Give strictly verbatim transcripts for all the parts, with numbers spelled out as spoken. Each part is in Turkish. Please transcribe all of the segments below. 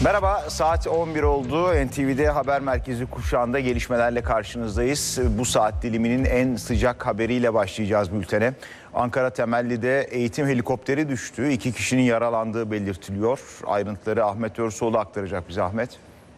Merhaba, saat on bir oldu. N T V'de Haber Merkezi kuşağında gelişmelerle karşınızdayız. Bu saat diliminin en sıcak haberiyle başlayacağız bültene. Ankara Temelli'de eğitim helikopteri düştü. İki kişinin yaralandığı belirtiliyor. Ayrıntıları Ahmet Örsoğlu aktaracak bize. Ahmet.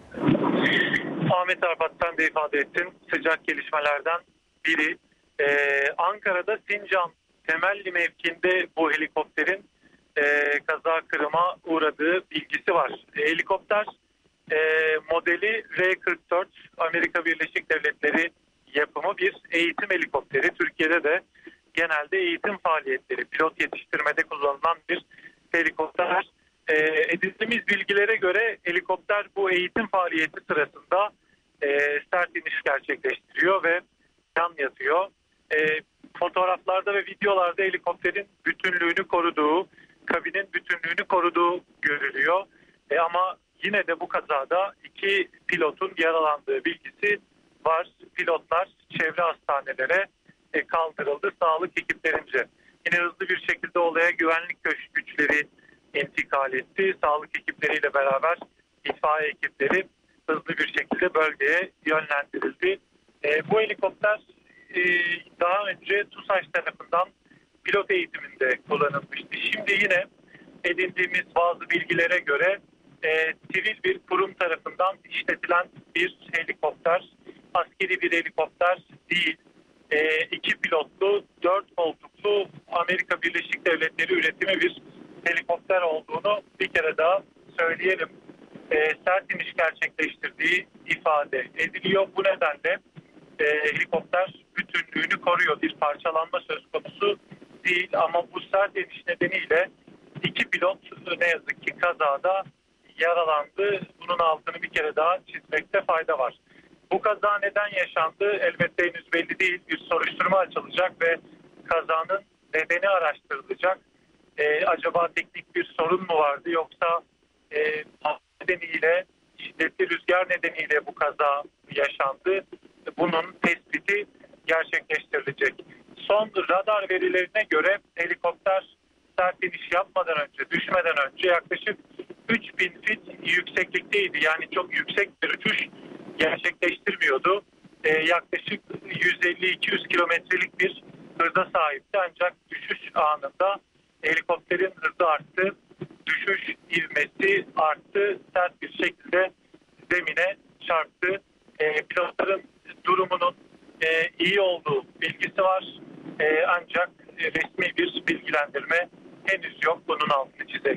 Ahmet Arpat, sen de ifade ettin. Sıcak gelişmelerden biri. Ee, Ankara'da Sincan Temelli mevkiinde bu helikopterin e, kaza kırıma uğradığı bilgisi var. E, helikopter e, modeli R kırk dört, Amerika Birleşik Devletleri yapımı bir eğitim helikopteri. Türkiye'de de genelde eğitim faaliyetleri, pilot yetiştirmede kullanılan bir helikopter. E, edindiğimiz bilgilere göre helikopter bu eğitim faaliyeti sırasında e, sert iniş gerçekleştiriyor ve yan yatıyor. E, fotoğraflarda ve videolarda helikopterin bütünlüğünü koruduğu, kabinin bütünlüğünü koruduğu görülüyor. E, ama yine de bu kazada iki pilotun yaralandığı bilgisi var. Pilotlar çevre hastanelere e, kaldırıldı sağlık ekiplerince. Yine hızlı bir şekilde olaya güvenlik güçleri intikal etti. Sağlık ekipleriyle beraber itfaiye ekipleri hızlı bir şekilde bölgeye yönlendirildi. E, bu helikopter e, daha önce TUSAŞ tarafından pilot eğitiminde kullanılmıştı. Şimdi yine edindiğimiz bazı bilgilere göre e, sivil bir kurum tarafından işletilen bir helikopter, askeri bir helikopter değil. E, iki pilotlu, dört koltuklu Amerika Birleşik Devletleri üretimi bir helikopter olduğunu bir kere daha söyleyelim. E, sert iniş gerçekleştirdiği ifade ediliyor. Bu nedenle e, helikopter bütünlüğünü koruyor. Bir parçalanma söz konusu değil ama bu sert iniş nedeniyle iki pilot ne yazık ki kazada yaralandı. Bunun altını bir kere daha çizmekte fayda var. Bu kaza neden yaşandı elbette henüz belli değil. Bir soruşturma açılacak ve kazanın nedeni araştırılacak. Ee, acaba teknik bir sorun mu vardı yoksa e, nedeniyle, şiddetli rüzgar nedeniyle bu kaza yaşandı? Bunun tespiti gerçekleştirilecek. Son radar verilerine göre helikopter sert iniş yapmadan önce, düşmeden önce yaklaşık üç bin fit yükseklikteydi. Yani çok yüksek bir uçuş gerçekleştirmiyordu. Ee, yaklaşık yüz elli iki yüz kilometrelik bir hıza sahipti. Ancak düşüş anında helikopterin hızı arttı. Düşüş ivmesi arttı. Sert bir şekilde zemine çarptı. Ee, pilotların durumunun e, iyi olduğu bilgisi var. E, ancak resmi bir bilgilendirme henüz yok. Bunun altını çizelim.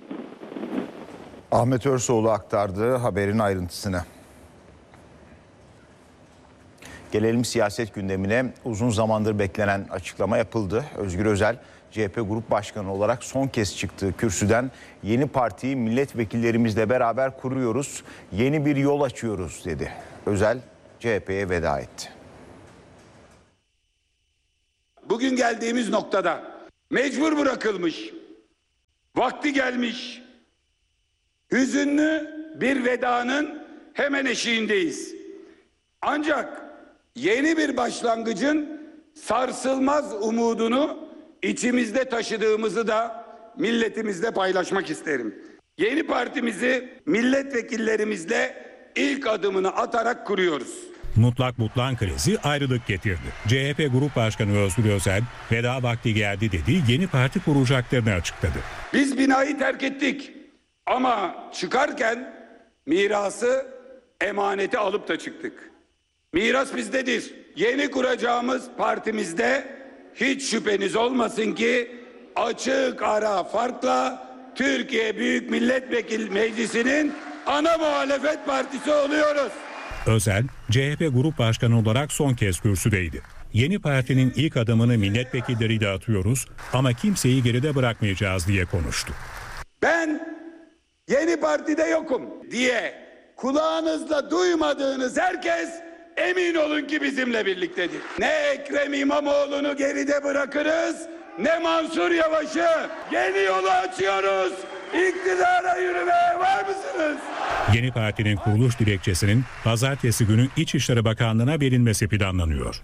Ahmet Örsoğlu aktardı haberin ayrıntısını. Gelelim siyaset gündemine. Uzun zamandır beklenen açıklama yapıldı. Özgür Özel, C H P Grup Başkanı olarak son kez çıktığı kürsüden yeni partiyi milletvekillerimizle beraber kuruyoruz, yeni bir yol açıyoruz dedi. Özel C H P'ye veda etti. Bugün geldiğimiz noktada mecbur bırakılmış, vakti gelmiş, hüzünlü bir vedanın hemen eşiğindeyiz. Ancak yeni bir başlangıcın sarsılmaz umudunu içimizde taşıdığımızı da milletimizle paylaşmak isterim. Yeni partimizi milletvekillerimizle ilk adımını atarak kuruyoruz. Mutlak butlan krizi ayrılık getirdi. C H P Grup Başkanı Özgür Özel, veda vakti geldi dedi, yeni parti kuracaklarını açıkladı. Biz binayı terk ettik ama çıkarken mirası, emaneti alıp da çıktık. Miras bizdedir. Yeni kuracağımız partimizde hiç şüpheniz olmasın ki açık ara farkla Türkiye Büyük Millet Vekili Meclisi'nin ana muhalefet partisi oluyoruz. Özel, C H P Grup Başkanı olarak son kez kürsüdeydi. Yeni partinin ilk adımını milletvekilleriyle atıyoruz ama kimseyi geride bırakmayacağız diye konuştu. Ben yeni partide yokum diye kulağınızla duymadığınız herkes emin olun ki bizimle birliktedir. Ne Ekrem İmamoğlu'nu geride bırakırız, ne Mansur Yavaş'ı. Yeni yolu açıyoruz. İktidara yürümeye var mısınız? Yeni partinin kuruluş dilekçesinin pazartesi günü İçişleri Bakanlığı'na verilmesi planlanıyor.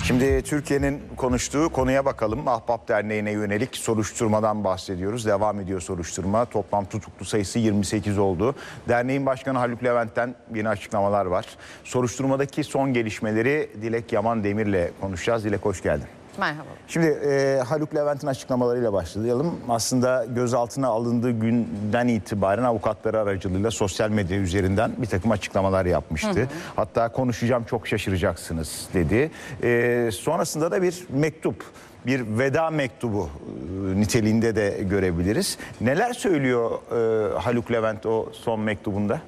Şimdi Türkiye'nin konuştuğu konuya bakalım. Ahbap Derneği'ne yönelik soruşturmadan bahsediyoruz. Devam ediyor soruşturma. Toplam tutuklu sayısı yirmi sekiz oldu. Derneğin başkanı Haluk Levent'ten yeni açıklamalar var. Soruşturmadaki son gelişmeleri Dilek Yaman Demir'le konuşacağız. Dilek, hoş geldin. Merhaba. Şimdi e, Haluk Levent'in açıklamalarıyla başlayalım. Aslında gözaltına alındığı günden itibaren avukatları aracılığıyla sosyal medya üzerinden bir takım açıklamalar yapmıştı. Hı hı. Hatta konuşacağım, çok şaşıracaksınız dedi. E, sonrasında da bir mektup, bir veda mektubu e, niteliğinde de görebiliriz. Neler söylüyor e, Haluk Levent o son mektubunda?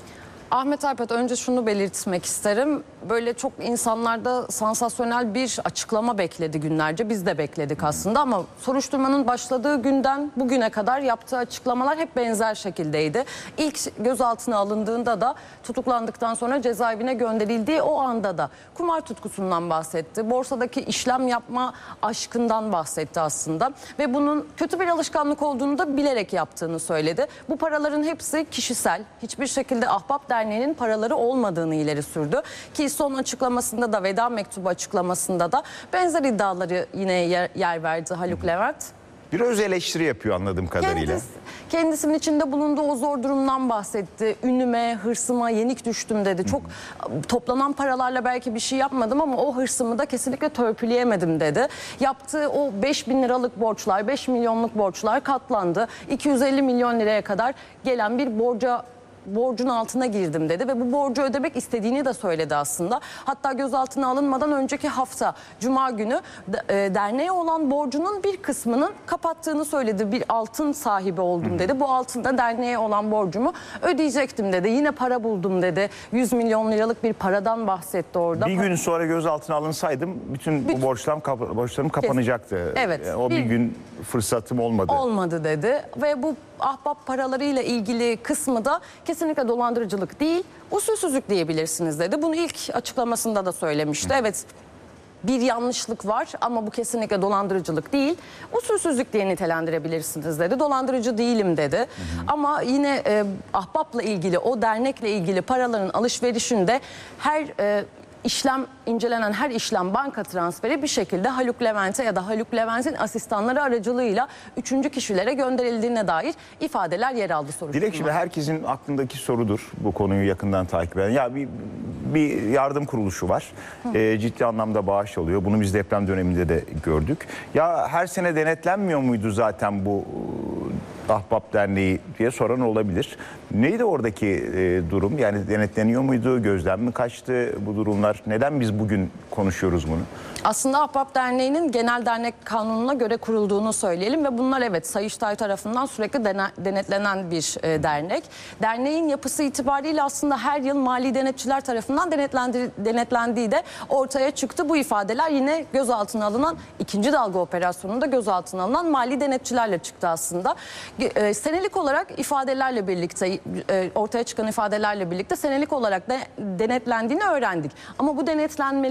Ahmet Alpat, önce şunu belirtmek isterim. Böyle çok insanlarda sansasyonel bir açıklama bekledi günlerce. Biz de bekledik aslında ama soruşturmanın başladığı günden bugüne kadar yaptığı açıklamalar hep benzer şekildeydi. İlk gözaltına alındığında da tutuklandıktan sonra cezaevine gönderildiği o anda da kumar tutkusundan bahsetti. Borsadaki işlem yapma aşkından bahsetti aslında. Ve bunun kötü bir alışkanlık olduğunu da bilerek yaptığını söyledi. Bu paraların hepsi kişisel. Hiçbir şekilde Ahbap Derneği'nin paraları olmadığını ileri sürdü. Ki son açıklamasında da, veda mektubu açıklamasında da benzer iddiaları yine yer, yer verdi Haluk Levent. Bir öz eleştiri yapıyor anladığım kadarıyla. Kendisi, kendisinin içinde bulunduğu o zor durumdan bahsetti. Ünüme, hırsıma yenik düştüm dedi. Çok toplanan paralarla belki bir şey yapmadım ama o hırsımı da kesinlikle törpüleyemedim dedi. Yaptığı o beş bin liralık borçlar, beş milyonluk borçlar katlandı. iki yüz elli milyon liraya kadar gelen bir borca borcun altına girdim dedi ve bu borcu ödemek istediğini de söyledi aslında. Hatta gözaltına alınmadan önceki hafta Cuma günü derneğe olan borcunun bir kısmının kapattığını söyledi. Bir altın sahibi oldum dedi. Bu altında derneğe olan borcumu ödeyecektim dedi. Yine para buldum dedi. yüz milyon liralık bir paradan bahsetti orada. Bir gün sonra gözaltına alınsaydım bütün bu borçlarım, borçlarım kapanacaktı. Evet. O bir, bir gün fırsatım olmadı. Olmadı dedi ve bu ahbap paralarıyla ilgili kısmı da kesinlikle dolandırıcılık değil, usulsüzlük diyebilirsiniz dedi. Bunu ilk açıklamasında da söylemişti. Hı. Evet, bir yanlışlık var ama bu kesinlikle dolandırıcılık değil, usulsüzlük diye nitelendirebilirsiniz dedi. Dolandırıcı değilim dedi. Hı hı. Ama yine e, ahbapla ilgili, o dernekle ilgili paraların alışverişinde her e, işlem, incelenen her işlem, banka transferi bir şekilde Haluk Levent'e ya da Haluk Levent'in asistanları aracılığıyla üçüncü kişilere gönderildiğine dair ifadeler yer aldı soruşturmada. Dilek, şimdi herkesin aklındaki sorudur bu konuyu yakından takip eden. Ya bir, bir yardım kuruluşu var. E, ciddi anlamda bağış alıyor. Bunu biz deprem döneminde de gördük. Ya her sene denetlenmiyor muydu zaten bu Ahbap Derneği diye soran olabilir. Neydi oradaki e, durum? Yani denetleniyor muydu? Gözden mi kaçtı bu durumlar? Neden biz bugün konuşuyoruz bunu? Aslında Ahbap Derneği'nin genel dernek kanununa göre kurulduğunu söyleyelim ve bunlar evet Sayıştay tarafından sürekli denetlenen bir e, dernek. Derneğin yapısı itibariyle aslında her yıl mali denetçiler tarafından denetlendiği de ortaya çıktı. Bu ifadeler yine gözaltına alınan ikinci dalga operasyonunda gözaltına alınan mali denetçilerle çıktı aslında. E, senelik olarak ifadelerle birlikte e, ortaya çıkan ifadelerle birlikte senelik olarak de denetlendiğini öğrendik. Ama bu denetlenme